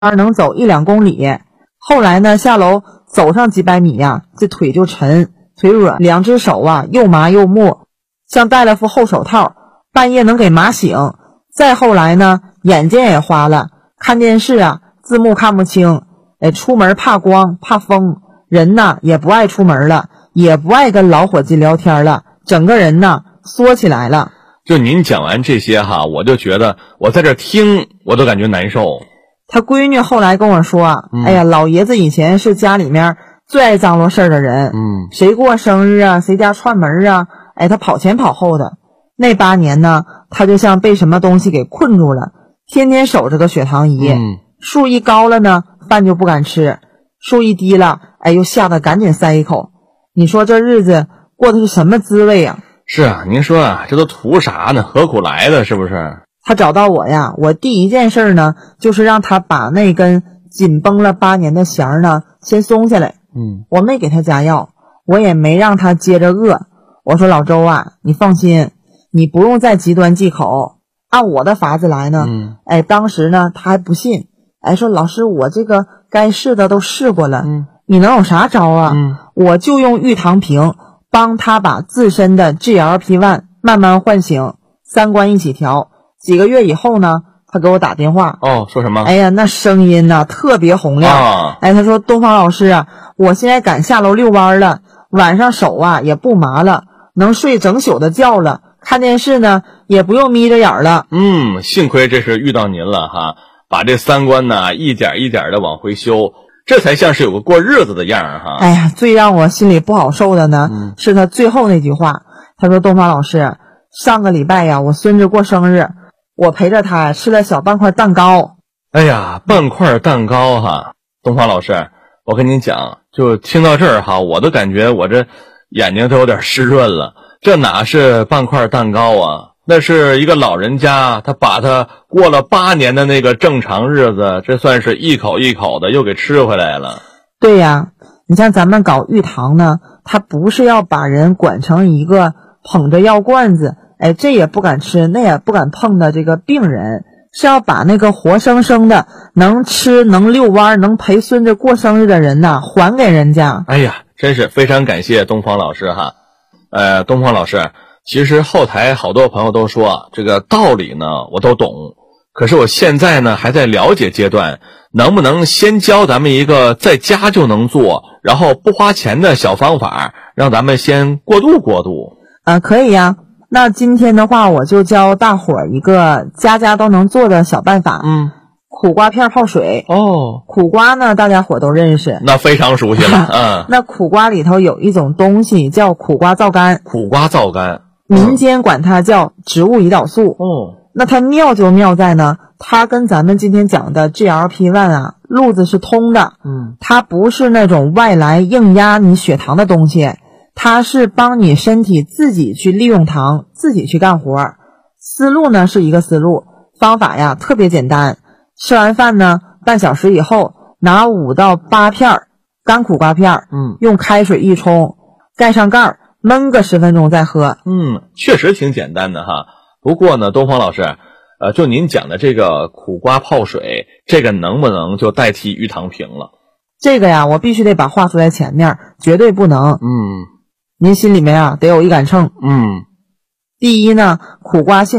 能走1-2公里，后来呢下楼走上几百米呀，这腿就沉，腿软，2只手啊又麻又木，像戴了副厚手套，半夜能给麻醒。再后来呢，眼睛也花了，看电视啊字幕看不清，出门怕光怕风，人呐也不爱出门了，也不爱跟老伙计聊天了，整个人呐缩起来了。 就您讲完这些哈，我就觉得我在这听我都感觉难受。 他闺女后来跟我说，哎呀，老爷子以前是家里面最爱张罗事儿的人，谁过生日啊，谁家串门啊，他跑前跑后的。那8年呢，他就像被什么东西给困住了，天天守着个血糖仪，数一高了呢，饭就不敢吃，数一低了，又吓得赶紧塞一口。你说这日子过的是什么滋味啊？ 是啊，您说啊，这都图啥呢？何苦来的，是不是？ 他找到我呀，我第一件事呢，就是让他把那根紧绷了8年的弦呢，先松下来。我没给他加药，我也没让他接着饿。我说老周啊，你放心，你不用再极端忌口，按我的法子来呢。当时呢，他还不信，说老师，我这个该试的都试过了，你能有啥招啊？我就用玉堂平帮他把自身的 GLP-1 慢慢唤醒，3观一起调。几个月以后呢，他给我打电话。 说什么？ 哎呀，那声音呢特别洪亮。他说东方老师啊，我现在敢下楼遛弯了，晚上手啊也不麻了，能睡整宿的觉了，看电视呢也不用眯着眼了。 幸亏这是遇到您了哈，把这3观呢一点一点的往回修，这才像是有个过日子的样儿哈。 哎呀，最让我心里不好受的呢，是他最后那句话。他说东方老师，上个礼拜呀，我孙子过生日，我陪着他吃了小半块蛋糕。 哎呀，半块蛋糕哈，东方老师，我跟您讲，就听到这儿哈，我都感觉我这眼睛都有点湿润了。这哪是半块蛋糕啊，那是一个老人家，他把他过了8年的那个正常日子，这算是一口一口的又给吃回来了。 对呀，你像咱们搞玉堂呢，他不是要把人管成一个捧着药罐子，这也不敢吃那也不敢碰的这个病人，是要把那个活生生的能吃能遛弯能陪孙子过生日的人呐还给人家。 哎呀，真是非常感谢东方老师哈。东方老师，其实后台好多朋友都说这个道理呢我都懂，可是我现在呢还在了解阶段，能不能先教咱们一个在家就能做然后不花钱的小方法，让咱们先过渡过渡？ 可以呀。那今天的话，我就教大伙儿一个家家都能做的小办法。苦瓜片泡水。苦瓜呢大家伙都认识， 那非常熟悉了。 那苦瓜里头有一种东西叫苦瓜皂苷。 苦瓜皂苷， 民间管它叫植物胰岛素。那它妙就妙在呢，它跟咱们今天讲的 GLP-1 啊路子是通的。它不是那种外来硬压你血糖的东西，它是帮你身体自己去利用糖，自己去干活。思路呢是一个思路，方法呀特别简单。吃完饭呢，半小时以后拿5到8片干苦瓜片，用开水一冲，盖上盖焖个10分钟再喝。 确实挺简单的哈。不过呢，东方老师，就您讲的这个苦瓜泡水，这个能不能就代替玉堂平了？ 这个呀，我必须得把话说在前面，绝对不能。您心里面啊得有一杆秤。第一呢，苦瓜性